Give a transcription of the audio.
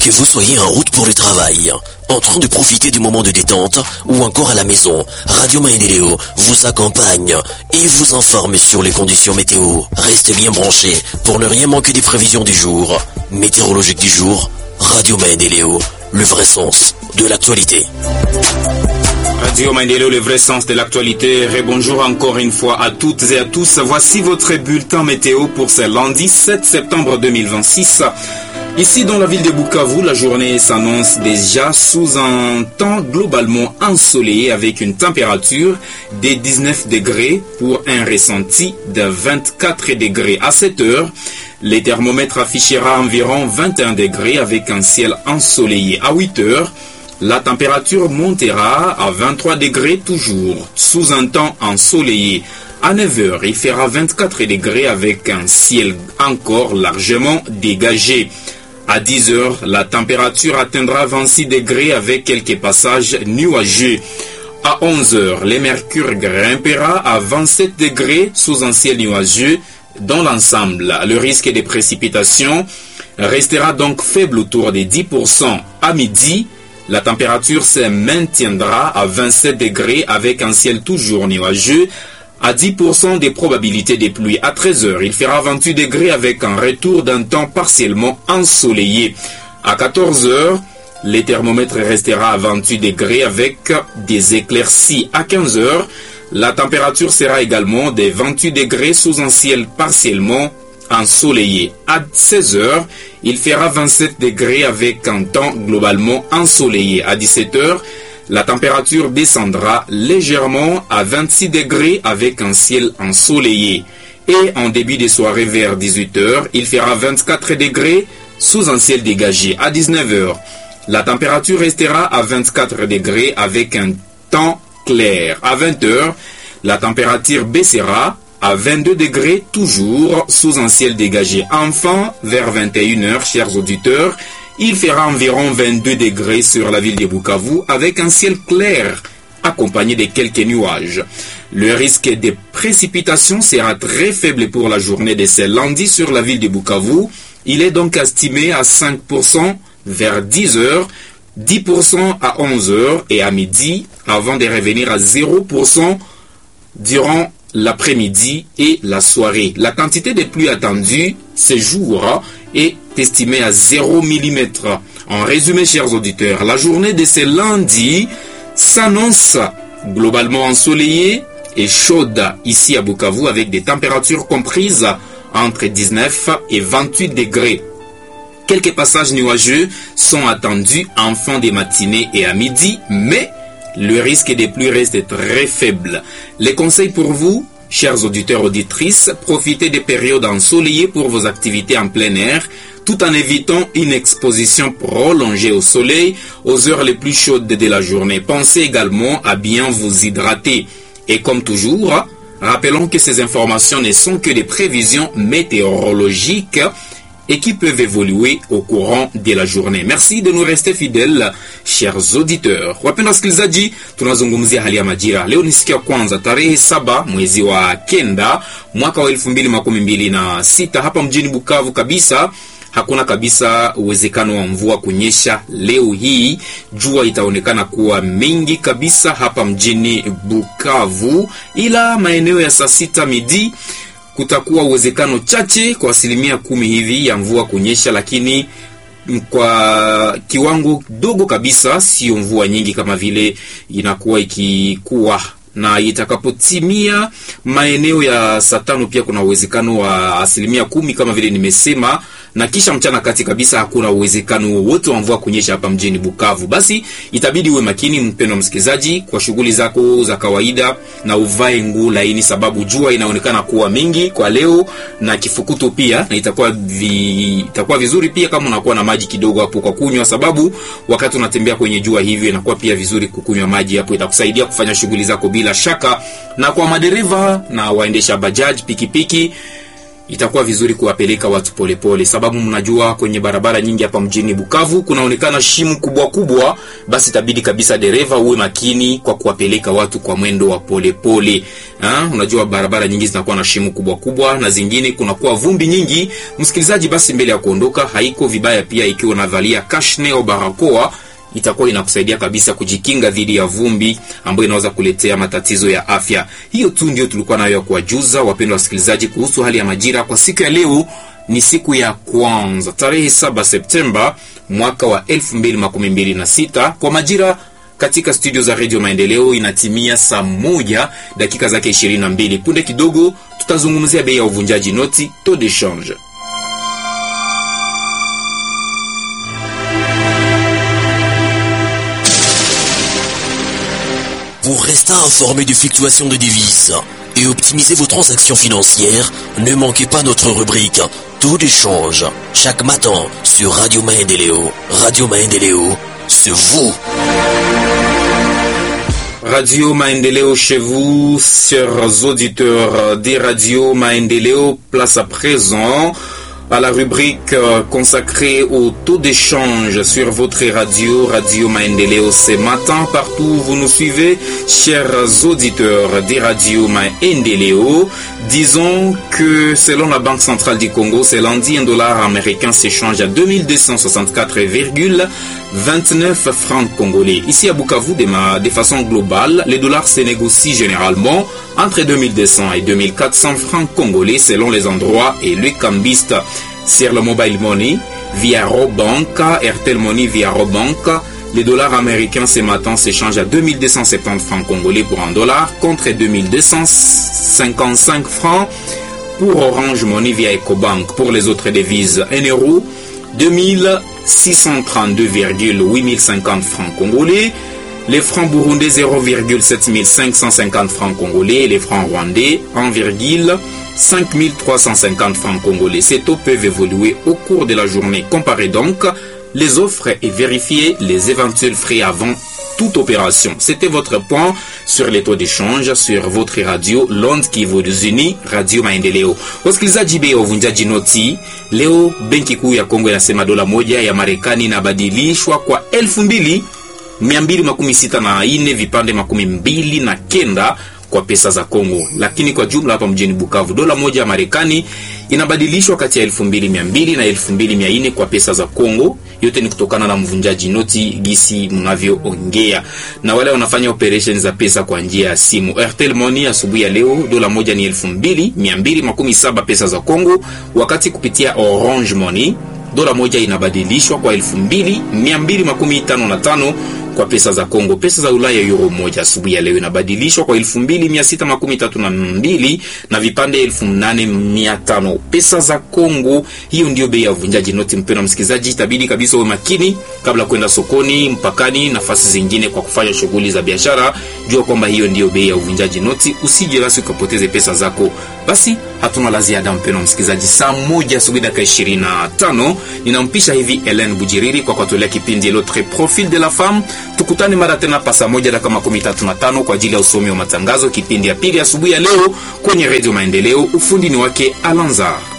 Que vous soyez en route pour le travail, en train de profiter du moment de détente ou encore à la maison, Radio Maendeleo vous accompagne et vous informe sur les conditions météo. Restez bien branchés pour ne rien manquer des prévisions du jour. Météorologique du jour, Radio Maendeleo, le vrai sens de l'actualité. Radio Maendeleo, le vrai sens de l'actualité. Rebonjour encore une fois à toutes et à tous. Voici votre bulletin météo pour ce lundi 7 septembre 2026. Ici dans la ville de Bukavu, la journée s'annonce déjà sous un temps globalement ensoleillé avec une température de 19 degrés pour un ressenti de 24 degrés. À 7 heures, le thermomètre affichera environ 21 degrés avec un ciel ensoleillé. À 8 heures, la température montera à 23 degrés toujours, sous un temps ensoleillé. À 9 heures, il fera 24 degrés avec un ciel encore largement dégagé. À 10 heures, la température atteindra 26 degrés avec quelques passages nuageux. À 11 heures, le mercure grimpera à 27 degrés sous un ciel nuageux dans l'ensemble. Le risque de précipitation restera donc faible autour de 10%. À midi, la température se maintiendra à 27 degrés avec un ciel toujours nuageux. À 10% des probabilités de pluie. À 13 heures, il fera 28 degrés avec un retour d'un temps partiellement ensoleillé. À 14 heures, le thermomètre restera à 28 degrés avec des éclaircies. À 15 heures, la température sera également de 28 degrés sous un ciel partiellement ensoleillé. À 16 heures, il fera 27 degrés avec un temps globalement ensoleillé. À 17 heures, la température descendra légèrement à 26 degrés avec un ciel ensoleillé. Et en début de soirée vers 18 heures, il fera 24 degrés sous un ciel dégagé. À 19 heures, la température restera à 24 degrés avec un temps clair. À 20 heures, la température baissera à 22 degrés toujours sous un ciel dégagé. Enfin, vers 21 heures, chers auditeurs, il fera environ 22 degrés sur la ville de Bukavu avec un ciel clair accompagné de quelques nuages. Le risque de précipitation sera très faible pour la journée de ce lundi sur la ville de Bukavu. Il est donc estimé à 5% vers 10 heures, 10% à 11 heures et à midi avant de revenir à 0% durant l'après-midi et la soirée. La quantité de pluie attendue ce jour est estimée à 0 mm. En résumé, chers auditeurs, la journée de ce lundi s'annonce globalement ensoleillée et chaude ici à Bukavu avec des températures comprises entre 19 et 28 degrés. Quelques passages nuageux sont attendus en fin de matinée et à midi, mais le risque des pluies reste très faible. Les conseils pour vous, chers auditeurs, auditrices, profitez des périodes ensoleillées pour vos activités en plein air, tout en évitant une exposition prolongée au soleil aux heures les plus chaudes de la journée. Pensez également à bien vous hydrater. Et comme toujours, rappelons que ces informations ne sont que des prévisions météorologiques et qui peuvent évoluer au courant de la journée. Merci de nous rester fidèles, chers auditeurs. Wapenda wasikilizaji, tunazungumzia hali ya majira. Leo ni siku ya kwanza, tarehe 7 mwezi wa kenda mwaka wa 2026 hapa mjini Bukavu kabisa. Hakuna kabisa uwezekano wa mvua kunyesha leo hii. Jua itaonekana kuwa mingi kabisa hapa mjini Bukavu, ila maeneo ya saa 6 midi kutakuwa uwezekano chache kwa 10% hivi ya mvua kunyesha, lakini kwa kiwango dogo kabisa, sio mvua nyingi kama vile inakuwa ikikuwa. Na itakapotimia maeneo ya saa 5 pia kuna uwezekano wa 10% kama vile nimesema, na kisha mchana kati kabisa hakuna uwezekano wowote wa mvua kunyesha hapa mjini Bukavu. Basi itabidi uwe makini mpendwa msikilizaji kwa shughuli zako za kawaida na uvae nguo laini, sababu jua inaonekana kuwa mingi kwa leo na kifukuto pia, na itakuwa vizuri pia kama unakuwa na maji kidogo hapo kwa kunywa, sababu wakati unatembea kwenye jua hivyo inakuwa pia vizuri kukunywa maji hapo, itakusaidia kufanya shughuli zako bila shaka. Na kwa madereva na waendesha bajaji, pikipiki, itakuwa vizuri kuwapeleka watu polepole, sababu mnajua kwenye barabara nyingi hapa mjini Bukavu kunaonekana shimu kubwa kubwa. Basi itabidi kabisa dereva uwe makini kwa kuwapeleka watu kwa mwendo wa polepole. Unajua barabara nyingi zinakuwa na shimu kubwa kubwa na zingine kunakuwa vumbi nyingi. Msikilizaji, basi mbele ya kuondoka haiko vibaya pia ikiwa unavalia kashne au barakoa, itakuwa inakusaidia kabisa kujikinga dhidi ya vumbi ambayo inaweza kuletea matatizo ya afya. Hiyo tu ndio tulikuwa nayo kuwajuza wapendwa wasikilizaji kuhusu hali ya majira kwa siku ya leo. Ni siku ya kwanza tarehe 7 Septemba mwaka wa 2026. Kwa majira katika studio za Radio Maendeleo inatimia saa 1 dakika zake 22. Punde kidogo tutazungumzia bei ya uvunjaji noti, taux de change. Pour rester informé des fluctuations de devises et optimiser vos transactions financières, ne manquez pas notre rubrique Taux d'échange chaque matin sur Radio Maendeleo. Radio Maendeleo, c'est vous. Radio Maendeleo chez vous, chers auditeurs des Radio Maendeleo, place à présent à la rubrique consacrée au taux d'échange sur votre radio, Radio Maendeleo. Ce matin, partout où vous nous suivez, chers auditeurs des Radio Maendeleo, disons que selon la Banque centrale du Congo, ce lundi, un dollar américain s'échange à 2264,29 francs congolais. Ici à Bukavu, de façon globale, les dollars se négocient généralement entre 2200 et 2400 francs congolais selon les endroits et le cambiste. Sur le mobile money via Robank, Airtel Money via Robank, les dollars américains ce matin s'échangent à 2270 francs congolais pour un dollar contre 2255 francs pour Orange Money via Ecobank. Pour les autres devises, 1 euro, 2632,8050 francs congolais. Les francs burundais 0,7550 francs congolais et les francs rwandais 1,5350 francs congolais. Ces taux peuvent évoluer au cours de la journée. Comparez donc les offres et vérifiez les éventuels frais avant toute opération. C'était votre point sur les taux d'échange sur votre radio Londres Kivu Kusini, Radio Maendeleo. Wasikilizaji, bei ya uvunjaji noti leo, benki kuu ya Kongo inasema dola moja ya Marekani inabadilishwa kwa 2264 vipande 29 kwa pesa za Kongo. Lakini kwa jumla hapa mjini Bukavu, dola moja ya Marekani inabadilishwa kati ya 2200 na 2400 kwa pesa za Kongo. Yote ni kutokana na mvunjaji noti gisi mnavyoongea. Na wale wanafanya operations za pesa kwa njia ya simu, Airtel Money asubuhi ya leo dola moja ni 2217 pesa za Kongo, wakati kupitia Orange Money dola moja inabadilishwa kwa 2255 kwa pesa za Kongo. Pesa za Ulaya euro moja asubuhi ya leo inabadilishwa kwa 2632 na vipande 8500 pesa za Kongo. Hiyo ndio bei ya uvunjaji noti. Mpendwa msikilizaji, itabidi kabisa uwe makini kabla kwenda sokoni, mpakani, nafasi zingine kwa kufanya shughuli za biashara. Jua kwamba hiyo ndio bei ya uvunjaji noti, usije basi ukapoteze pesa zako. Basi hatuna la ziada mpendwa msikilizaji. Saa 1 asubuhi dakika 25 ninampisha hivi Hélène Bujiriri kwa kutolea kipindi L'autre profil de la femme. Tukutane mara tena pasa 1 dakika 35 kwa ajili ya usomi wa matangazo, kipindi ya pili asubuhi ya leo kwenye Radio Maendeleo. Ufundi ni wake Alanzar.